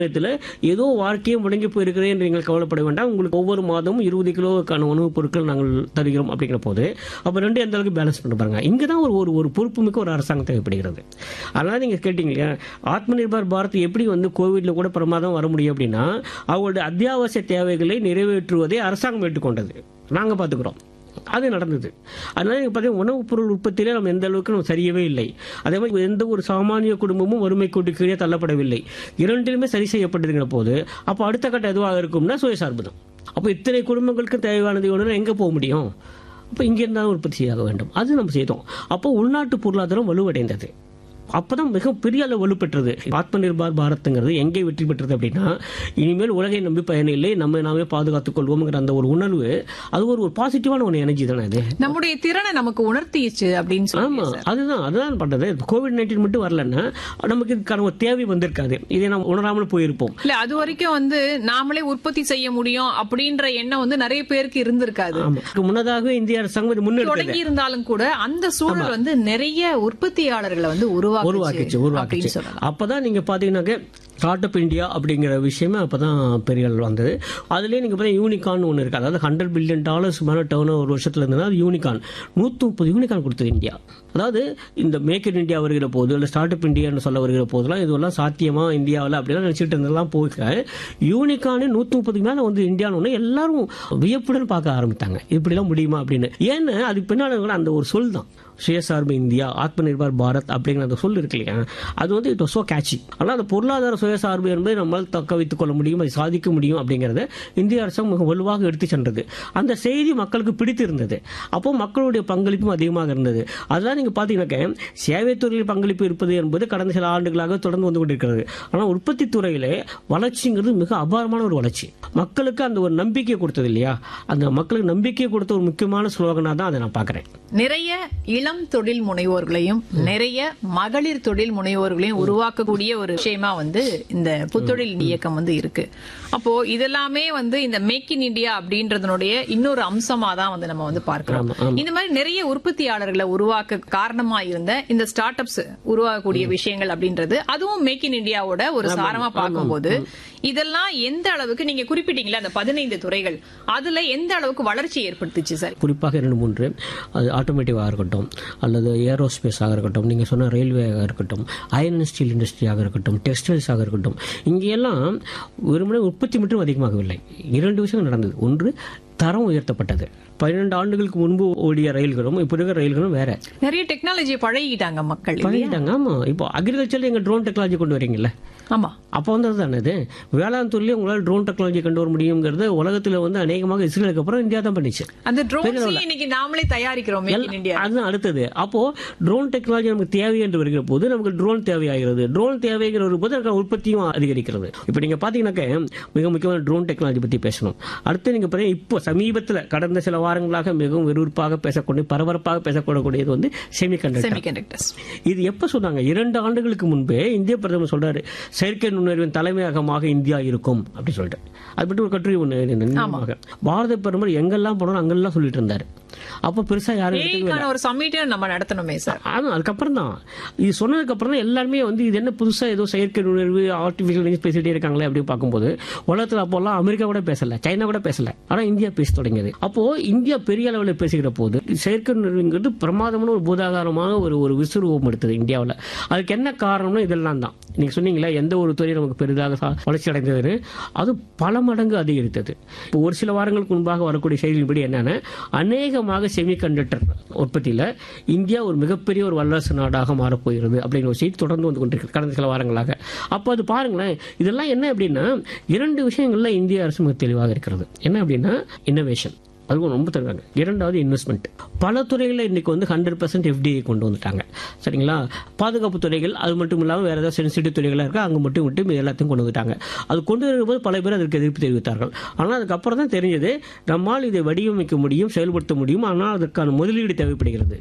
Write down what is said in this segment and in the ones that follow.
ஏதோ வாழ்க்கையே முடங்கி போயிருக்கிறேன் என்று நீங்கள் கவலைப்பட வேண்டாம். உங்களுக்கு ஒவ்வொரு மாதமும் 20 கிலோவுக்கான உணவுப் பொருட்கள் நாங்கள் தருகிறோம் அப்படிங்கிற போது அப்போ ரெண்டு எந்த அளவுக்கு பேலன்ஸ் பண்ண பாருங்க. இங்கே தான் ஒரு பொறுப்புமிக்க ஒரு அரசாங்கம் தேவைப்படுகிறது. அதனால நீங்கள் கேட்டீங்க இல்லையா, ஆத்ம நிர்பார் பாரத் எப்படி கோவிட்ல கூட பிரமாதம் வர முடியும் அப்படின்னா அவங்களுடைய அத்தியாவசிய தேவைகளை நிறைவேற்றுவதை அரசாங்கம் ஏற்றுக்கொண்டது. நாங்கள் பார்த்துக்கிறோம், அது நடந்தது. அதனால நீங்க பார்த்தீங்கன்னா உணவுப் பொருள் உற்பத்தியில நம்ம எந்த அளவுக்கு நம்ம சரியவே இல்லை. அதே மாதிரி எந்த ஒரு சாமானிய குடும்பமும் வறுமை கோட்டு கீழே தள்ளப்படவில்லை. இரண்டிலுமே சரி செய்யப்பட்டதுங்கிற போது அப்போ அடுத்த கட்டம் எதுவாக இருக்கும்னா சுயசார்பு தான். அப்போ இத்தனை குடும்பங்களுக்கு தேவையானது ஒன்று எங்கே போக முடியும்? அப்போ இங்கே இருந்தாலும் உற்பத்தி செய்யாக வேண்டும். அது நம்ம செய்தோம். அப்போ உள்நாட்டு பொருளாதாரம் வலுவடைந்தது. அப்பதான் மிகப்பெரிய அளவு வலுப்பெற்றது. ஆத்ம நிர்பார் பாரத்ங்கிறது எங்கே வெற்றி பெற்றது அப்படின்னா, இனிமேல் உலகை நம்பி பயன் இல்லை, நம்ம நாமே பாதுகாத்துக் கொள்வோம்ங்கிற அந்த ஒரு உணர்வு, அது ஒரு பாசிட்டிவான ஒரு எனர்ஜி தானே. அது நம்முடைய திறனை நமக்கு உணர்த்திச்சு அப்படின்னு சொல்லி. ஆமா, அதுதான் பண்றது. கோவிட்-19 மட்டும் வரலன்னா நமக்கு இதுக்கான ஒரு தேவை வந்திருக்காது. இதை நம்ம உணராமல் போயிருப்போம். இல்ல, அது வரைக்கும் நாமளே உற்பத்தி செய்ய முடியும் அப்படின்ற எண்ணம் நிறைய பேருக்கு இருந்திருக்காது. முன்னதாக இந்திய அரசாங்கம் முன்னெடுத்து இருந்தாலும் கூட அந்த சூழல் நிறைய உற்பத்தியாளர்களை உருவாக்குச்சு. அப்பதான் நீங்க பாத்தீங்கன்னா ஸ்டார்ட் அப் இந்தியா அப்படிங்கிற விஷயமே அப்பதான் பெரிய அளவு வந்தது. அதுலயே நீங்க பார்த்தா யூனிகான் ஒன்று இருக்கு. அதாவது $100 பில்லியன் மேல டர்ன் ஒரு வருஷத்துல இருந்ததுன்னா அது யூனிகான் 130 யூனிகான் கொடுத்தது இந்தியா. அதாவது இந்த மேக் இன் இந்தியா வருகிற போது இல்லை ஸ்டார்ட் அப் இந்தியான்னு சொல்ல வருகிற போதெல்லாம் இதெல்லாம் சாத்தியமா இந்தியாவில் அப்படிலாம் நினைச்சிட்டு இருந்ததெல்லாம் போய்க்க யூனிகானே 130 மேல இந்தியான்னு எல்லாரும் வியப்புடன் பார்க்க ஆரம்பித்தாங்க. இப்படிலாம் முடியுமா அப்படின்னு. ஏன்னா அதுக்கு பின்னாடி அந்த ஒரு சொல் தான் சுயசார்பு இந்தியா, ஆத்ம நிர்பார் பாரத் அப்படிங்கிற அந்த சொல் இருக்கு இல்லையா, அது இட் வாஸ் சோ கேட்சி. ஆனால் அந்த பொருளாதார சுயசார்பு என்பதை நம்மால் தக்க வைத்துக் கொள்ள முடியும், அதை சாதிக்க முடியும் அப்படிங்கறத இந்திய அரசாங்கம் மிக வலுவாக எடுத்து சென்றது. அந்த செய்தி மக்களுக்கு பிடித்து இருந்தது. அப்போ மக்களுடைய பங்களிப்பும் அதிகமாக இருந்தது. அதெல்லாம் நீங்க பாத்தீங்கன்னா சேவை துறையில் பங்களிப்பு இருப்பது என்பது கடந்த சில ஆண்டுகளாக தொடர்ந்து வந்து கொண்டிருக்கிறது. ஆனால் உற்பத்தி துறையிலே வளர்ச்சிங்கிறது மிக அபாரமான ஒரு வளர்ச்சி. மக்களுக்கு அந்த ஒரு நம்பிக்கை கொடுத்தது இல்லையா, அந்த மக்களுக்கு நம்பிக்கை கொடுத்த ஒரு முக்கியமான ஸ்லோகனா தான் அதை நான் பாக்குறேன். நிறைய இளம் தொழில் முனைவோர்களையும் நிறைய மகளிர் தொழில் முனைவோர்களையும் உருவாக்கக்கூடிய ஒரு விஷயமா இந்த புத்தொழில் இயக்கம் இருக்கு. அப்போ இதெல்லாமே இந்த மேக் இன் இந்தியா அப்படின்றதனுடைய இன்னொரு அம்சமா தான் நம்ம பார்க்கிறோம். இந்த மாதிரி நிறைய உற்பத்தியாளர்களை உருவாக்க காரணமா இருந்த இந்த ஸ்டார்ட் அப்ஸ் உருவாக்கக்கூடிய விஷயங்கள் அப்படின்றது அதுவும் மேக் இன் இந்தியாவோட ஒரு சாரமா பார்க்கும்போது இதெல்லாம் எந்த அளவுக்கு நீங்க குறிப்பிட்டீங்களா அந்த 15 துறைகள், அதுல எந்த அளவுக்கு வளர்ச்சி ஏற்படுத்துச்சு சார்? குறிப்பாக 2-3 அது ஆட்டோமேட்டிவாக இருக்கட்டும் அல்லது ஏரோஸ்பேஸாக இருக்கட்டும், நீங்க சொன்ன ரயில்வேயாக இருக்கட்டும், அயர்ன் அண்ட் ஸ்டீல் இண்டஸ்ட்ரியாக இருக்கட்டும், டெக்ஸ்டைல்ஸாக இருக்கட்டும், இங்கெல்லாம் வெறுமனே உற்பத்தி மட்டும் அதிகமாகவில்லை. 2 விஷயங்கள் நடந்தது. ஒன்று, தரம் உயர்த்தப்பட்டது. 12 ஆண்டுகளுக்கு முன்பு ஓடிய ரயில்களும் இப்ப இருக்கிற ரயில்களும் வேற. நிறைய டெக்னாலஜி பழகிட்டாங்க மக்கள். ஆமா, இப்போ அக்ரிகல்ச்சர்ல எங்க ட்ரோன் டெக்னாலஜி கொண்டு வரீங்கல்ல. ஆமா, அப்போ அதுதானே இது. வேளாண் துறையில உங்களால் ட்ரோன் டெக்னாலஜி கொண்டு வர முடியுங்கிறது உலகத்துல அநேகமாக இஸ்ரேலுக்கு அப்புறம் இந்தியா தான் பண்ணிச்சு. அந்த ட்ரோன் இன்னைக்கு நாமளே தயாரிக்கிறோம். அதுதான் அடுத்தது. அப்போ ட்ரோன் டெக்னாலஜி நமக்கு தேவை என்று வருகிற போது நமக்கு ட்ரோன் தேவையாகிறது. ட்ரோன் தேவைங்கிற ஒரு போது உற்பத்தியும் அதிகரிக்கிறது. இப்ப நீங்க பாத்தீங்கன்னாக்க மிக முக்கியமான ட்ரோன் டெக்னாலஜி பத்தி பேசணும். அடுத்து நீங்க பாத்தீங்கன்னா இப்போ சமீபத்தில் கடந்த சில வாரங்களாக மிகவும் விறுவிறுப்பாக பேசக்கூடிய பரபரப்பாக பேசக்கூடக்கூடியது செமிகண்டக்டர்ஸ். இது எப்ப சொன்னாங்க? 2 ஆண்டுகளுக்கு முன்பே இந்திய பிரதமர் சொல்றாரு, செயற்கை நுண்ணறிவின் தலைமையகமாக இந்தியா இருக்கும் அப்படி சொல்லிட்டு. அது பற்றி ஒரு கட்டுரை ஒன்று பாரத பிரதமர் எங்கெல்லாம் போனோம் அங்கெல்லாம் சொல்லிட்டு இருந்தாரு. அப்ப பெருசா யாரும் ஒரு சமிட் நம்ம நடத்தணுமே சார். அதுக்கப்புறம் தான் இது சொன்னதுக்கு அப்புறம் தான் எல்லாருமே இது என்ன புதுசா ஏதோ செயற்கை நுண்ணறிவு ஆர்டிபிஷியல் பேசிட்டே இருக்காங்களே அப்படின்னு பார்க்கும்போது உலகத்தில் அப்போல்லாம் அமெரிக்கா கூட பேசல, சைனா கூட பேசல, ஆனா இந்தியா பேச தொடங்கியது. அப்போ இந்தியா பெரிய அளவில் பேசுகிற போது செயற்கை நுண்ணறிவுங்கிறது பிரமாதமான ஒரு பூதாகாரமான ஒரு விசுரூபம் எடுத்தது இந்தியாவில். அதுக்கு என்ன காரணம்னா இதெல்லாம் தான். நீங்க சொன்னீங்களா எந்த ஒரு துறை நமக்கு பெரிதாக வளர்ச்சி அடைந்தது, அது பல மடங்கு அதிகரித்தது. இப்போ ஒரு சில வாரங்களுக்கு முன்பாக வரக்கூடிய செய்தியின்படி என்னன்னா அநேகமாக செமிகண்டக்டர் உற்பத்தியில இந்தியா ஒரு மிகப்பெரிய ஒரு வல்லரசு நாடாக மாறப்போகிறது அப்படிங்கிற ஒரு செய்தி தொடர்ந்து வந்து கொண்டிருக்கு கடந்த சில வாரங்களாக. அப்போ அது பாருங்களேன், இதெல்லாம் என்ன அப்படின்னா 2 விஷயங்கள்ல இந்திய அரசு மிக தெளிவாக இருக்கிறது. என்ன அப்படின்னா இன்னோவேஷன், அதுவும் ரொம்ப தருவாங்க. 2வது இன்வெஸ்ட்மெண்ட். பல துறைகளில் இன்னைக்கு 100% FDI கொண்டு வந்துட்டாங்க. சரிங்களா? பாதுகாப்பு துறைகள் அது மட்டும் இல்லாமல் வேற ஏதாவது சென்சிட்டிவ் துறைகளாக இருக்கா அங்கே மட்டும் விட்டு எல்லாத்தையும் கொண்டு வந்துட்டாங்க. அது கொண்டு வரும்போது பல பேர் அதற்கு எதிர்ப்பு தெரிவித்தார்கள். ஆனால் அதுக்கப்புறம் தான் தெரிஞ்சது நம்மால் இதை வடிவமைக்க முடியும், செயல்படுத்த முடியும், ஆனால் அதற்கான முதலீடு தேவைப்படுகிறது.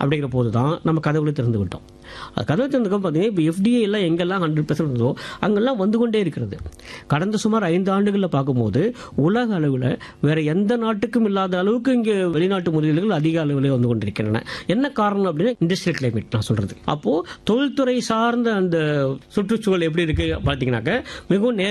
அப்படிங்கிற போது தான் நம்ம கதவுல திறந்து விட்டோம். அது கதவு திறந்துக்கும் பார்த்தீங்கன்னா இப்போ எஃப்டிஏ எல்லாம் எங்கெல்லாம் 100% இருந்தோ அங்கெல்லாம் வந்து கொண்டே இருக்கிறது. கடந்த சுமார் 5 ஆண்டுகளில் பார்க்கும்போது உலக அளவில் வேற எந்த நாட்டுக்கும் இல்லாத அளவுக்கு இங்கே வெளிநாட்டு முதலீடுகள் அதிக அளவில் வந்து கொண்டிருக்கின்றன. என்ன காரணம் அப்படின்னா இண்டஸ்ட்ரியல் கிளைமேட் நான் சொல்றது. அப்போ தொழில்துறை சார்ந்த அந்த சுற்றுச்சூழல் எப்படி இருக்கு பார்த்தீங்கன்னாக்க மிகவும்